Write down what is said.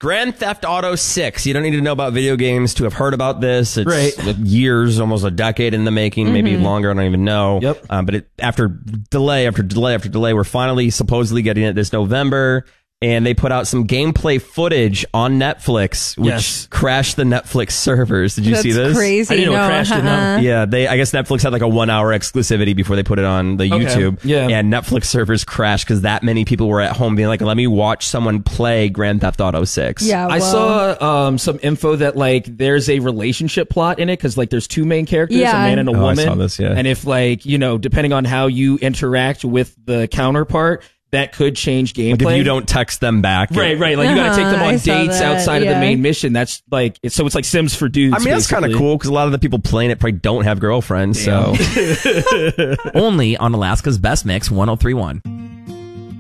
Grand Theft Auto 6. You don't need to know about video games to have heard about this. It's years, almost a decade in the making, maybe longer. I don't even know. Yep. But after delay after delay after delay, we're finally supposedly getting it this November. And they put out some gameplay footage on Netflix, which crashed the Netflix servers. Did you see this? That's crazy. I didn't know it crashed it, no. Yeah, I guess Netflix had like a 1 hour exclusivity before they put it on the YouTube. Yeah. And Netflix servers crashed because that many people were at home being like, let me watch someone play Grand Theft Auto 6. Yeah, I saw some info that like there's a relationship plot in it because like there's two main characters, a man and a woman. I saw this, yeah. And if like, you know, depending on how you interact with the counterpart, that could change gameplay. Like if you don't text them back. Right. Like you got to take them on dates outside of the main mission. That's like, so it's like Sims for dudes. I mean, that's kind of cool because a lot of the people playing it probably don't have girlfriends. So Only on Alaska's Best Mix 103.1.